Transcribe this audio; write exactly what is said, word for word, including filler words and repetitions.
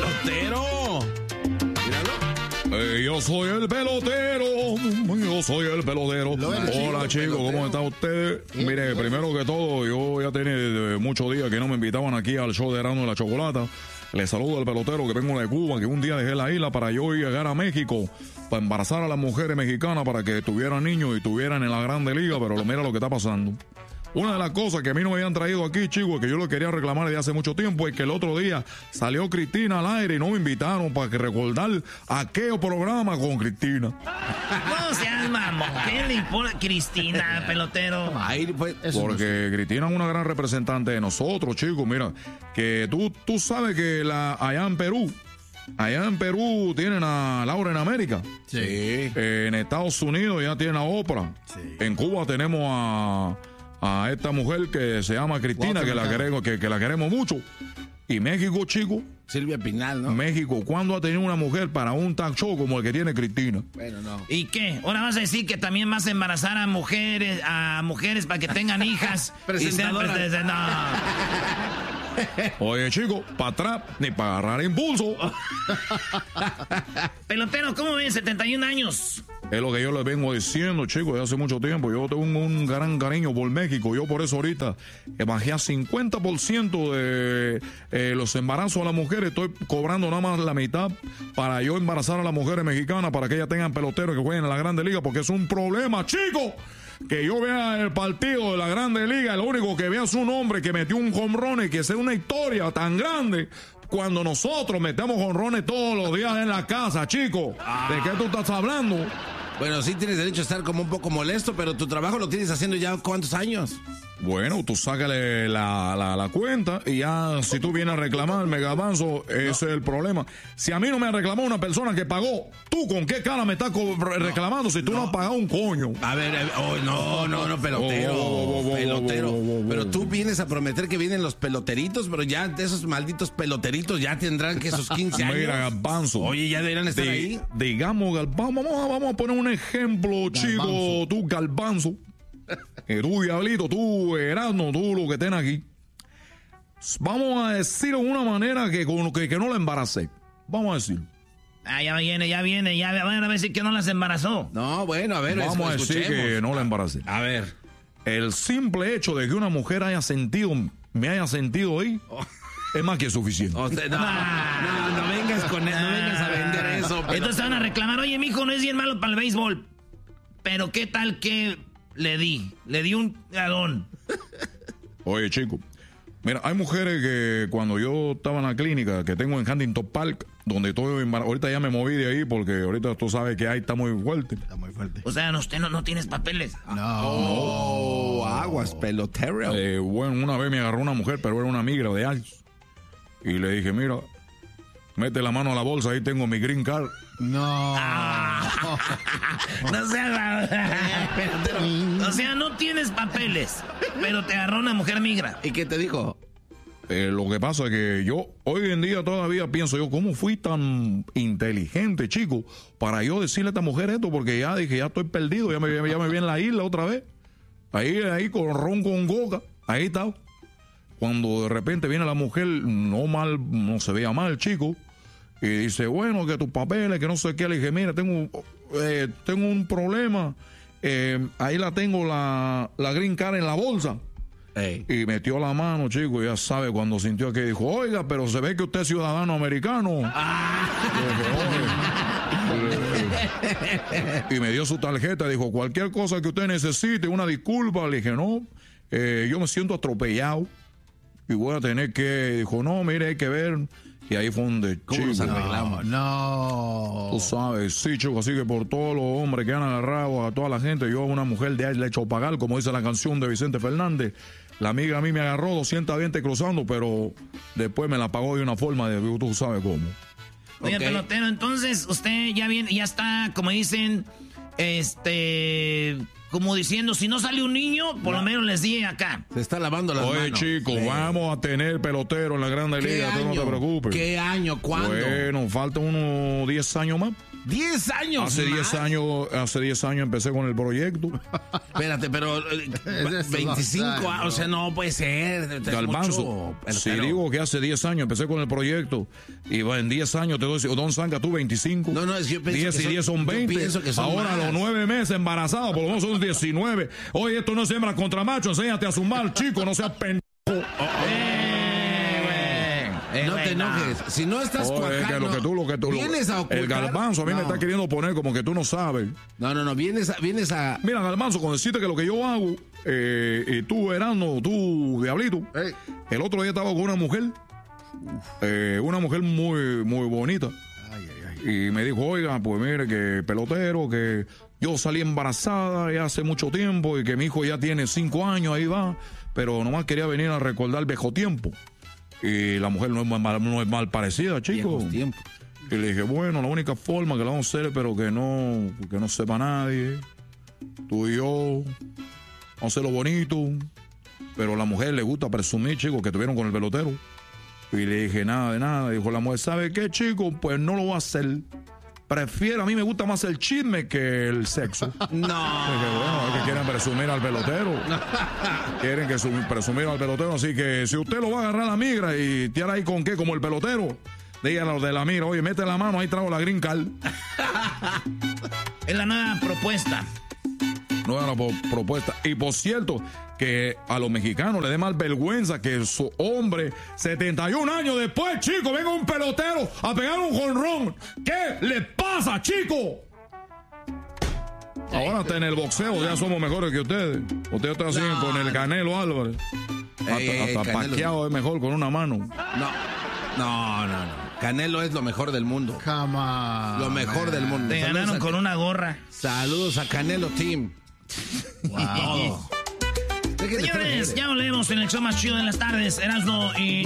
pelotero. Eh, yo soy el pelotero, yo soy el pelotero. Hola chicos, ¿cómo están ustedes? Mire, primero que todo, yo ya tenía muchos días que no me invitaban aquí al show de Erasmo y la Chocolata. Les saludo al pelotero que vengo de Cuba, que un día dejé la isla para yo llegar a México, para embarazar a las mujeres mexicanas para que tuvieran niños y tuvieran en la Grande Liga, pero mira lo que está pasando. Una de las cosas que a mí no me habían traído aquí, chicos, que yo lo quería reclamar desde hace mucho tiempo, es que el otro día salió Cristina al aire y no me invitaron para que recordar aquel programa con Cristina. No seas mamón, ¿qué le importa Cristina, pelotero? Ay, pues, porque Cristina es una gran representante de nosotros, chicos. Mira, que tú, tú sabes que la, allá en Perú, allá en Perú tienen a Laura en América. Sí. Eh, en Estados Unidos ya tienen a Oprah. Sí. En Cuba tenemos a... a esta mujer que se llama Cristina, que la, queremos, que, que la queremos mucho. Y México, chico. Silvia Pinal, ¿no? México, ¿cuándo ha tenido una mujer para un talk show como el que tiene Cristina? Bueno, no. ¿Y qué? ¿Ahora vas a decir que también vas a embarazar a mujeres, a mujeres para que tengan hijas? Presentadoras. Y sean, no. Oye, chico, para atrás ni para agarrar impulso. Pelotero, ¿cómo ven? setenta y un años. Es lo que yo les vengo diciendo, chicos, desde hace mucho tiempo. Yo tengo un, un gran cariño por México. Yo por eso ahorita bajé a cincuenta por ciento de eh, los embarazos a las mujeres. Estoy cobrando nada más la mitad para yo embarazar a las mujeres mexicanas para que ellas tengan peloteros que jueguen en la Grande Liga, porque es un problema, chicos. Que yo vea el partido de la Grande Liga, lo único que vea es un hombre que metió un jonrón y que sea una historia tan grande cuando nosotros metemos jonrones todos los días en la casa, chicos. ¿De qué tú estás hablando? Bueno, sí tienes derecho a estar como un poco molesto, pero tu trabajo lo tienes haciendo ya ¿cuántos años? Bueno, tú sácale la, la, la cuenta y ya si tú vienes a reclamar, Megabanzo, ese no. es el problema. Si a mí no me ha reclamado una persona que pagó, ¿tú con qué cara me estás reclamando no, si tú no. no has pagado un coño? A ver, eh, oh, no, no, no, pelotero, oh, oh, oh, pelotero. Oh, oh, oh, oh, pero tú vienes a prometer que vienen los peloteritos, pero ya esos malditos peloteritos ya tendrán que esos quince años. Mira, Garbanzo. Oye, ya deberían estar de, ahí. Digamos, Garbanzo, vamos, vamos a poner un ejemplo, chico, tú, Garbanzo. Eh, tú, Diablito, tú, Erasmo, tú, lo que tenés aquí. Vamos a decirlo de una manera que, que, que no la embaracé. Vamos a decirlo. Ah, ya viene, ya viene, ya van a decir que no las embarazó. No, bueno, a ver, vamos a decir que no la embaracé. A ver. El simple hecho de que una mujer haya sentido, me haya sentido ahí, oh. es más que suficiente. O sea, no, no, no, no vengas con eso, no vengas a vender eso. Pero... Entonces van a reclamar, oye, mijo, no es bien malo para el béisbol. Pero qué tal que le di, le di un galón. Oye, chico, mira, hay mujeres que cuando yo estaba en la clínica que tengo en Huntington Park, donde estoy, ahorita ya me moví de ahí porque ahorita tú sabes que ahí está muy fuerte. Está muy fuerte. O sea, usted no, no tienes papeles. No, no. Aguas, pelotero. Eh, bueno, una vez me agarró una mujer, pero era una migra de años. Y le dije, mira, mete la mano a la bolsa, ahí tengo mi green card. No. Ah, no seas... O sea, no tienes papeles, pero te agarró una mujer migra. ¿Y qué te dijo? Eh, lo que pasa es que yo hoy en día todavía pienso yo, ¿cómo fui tan inteligente, chico, para yo decirle a esta mujer esto? Porque ya dije, ya estoy perdido, ya me, ya me vi en la isla otra vez. Ahí, ahí con ron con coca, ahí está. Cuando de repente viene la mujer, no mal, no se veía mal, chico. Y dice, bueno, que tus papeles, que no sé qué. Le dije, mira, tengo, eh, tengo un problema. Eh, ahí la tengo la, la green card en la bolsa. Hey. Y metió la mano, chico, ya sabe, cuando sintió que dijo, oiga, pero se ve que usted es ciudadano americano. Ah. Y me dio su tarjeta, dijo, cualquier cosa que usted necesite, una disculpa. Le dije, no, eh, yo me siento atropellado y voy a tener que, dijo, no, mire, hay que ver. Y ahí fue donde, ¿cómo nos arreglamos? No, tú sabes, sí, chico, así que por todos los hombres que han agarrado a toda la gente, yo a una mujer de ahí le he hecho pagar, como dice la canción de Vicente Fernández. La amiga a mí me agarró doscientos veinte cruzando, pero después me la pagó de una forma de, tú sabes cómo. Oye, okay. Pelotero, entonces usted ya viene, ya está, como dicen, este... como diciendo, si no sale un niño, por no. lo menos les di acá. Se está lavando las Oye, manos. Oye, chicos, sí. vamos a tener pelotero en la Grande Liga, tú no te preocupes. ¿Qué año? ¿Cuándo? Bueno, faltan unos diez años más. diez años Hace diez años, hace diez años empecé con el proyecto. Espérate, pero veinticinco años, o sea, no puede ser. Galbanzo, si digo que hace diez años empecé con el proyecto y va en diez años te doy, Don Zanca, tú veinticinco. No, no, es que yo pienso diez que y son, diez son veinte. Son ahora más. los nueve meses embarazados, por lo menos son diecinueve. Oye, esto no es hembra contra macho, enséñate a sumar, chico, no seas pendejo. Oh, oh. Eh, no te enojes. Si no estás oh, cuajando, es que lo que tú, lo que tú, vienes a ocultar. El Galbanzo a mí no. me está queriendo poner como que tú no sabes. No, no, no, vienes a... Vienes a... Mira, Galbanzo, con decirte que lo que yo hago, eh, y tú, Erasmo, tú, Diablito, hey. El otro día estaba con una mujer, eh, una mujer muy, muy bonita. Ay, ay, ay. Y me dijo, oiga, pues mire, que pelotero, que yo salí embarazada ya hace mucho tiempo y que mi hijo ya tiene cinco años, ahí va, pero nomás quería venir a recordar el viejo tiempo. Y la mujer no es mal, no es mal parecida, chico. Y le dije, bueno, la única forma que la vamos a hacer, pero que no, que no sepa nadie, tú y yo, vamos a hacerlo bonito. Pero a la mujer le gusta presumir, chicos, que estuvieron con el pelotero. Y le dije, nada de nada. Dijo la mujer, ¿sabe qué, chico? Pues no lo voy a hacer. Prefiero, a mí me gusta más el chisme que el sexo. No. Dije, bueno, es que quieren presumir al pelotero. Quieren que su, presumir al pelotero. Así que si usted lo va a agarrar a la migra y tiene ahí con qué, como el pelotero, díganle a los de la migra, oye, mete la mano, ahí traigo la green card. Es la nueva propuesta. Nueva propuesta. Y por cierto, que a los mexicanos les dé más vergüenza que su hombre, setenta y un años después, chico, venga un pelotero a pegar un jonrón. ¿Qué le pasa, chico? Ahora hasta en el boxeo ya somos mejores que ustedes. Ustedes están así no. con el Canelo Álvarez. Ey, hasta hasta Pacquiao es mejor con una mano. No, no, no, no. Canelo es lo mejor del mundo. Come on, lo mejor man. del mundo. Te ganaron a... con una gorra. Saludos a Canelo Team. Wow. Señores, ya volvemos en el show más chido de las tardes, Erasmo y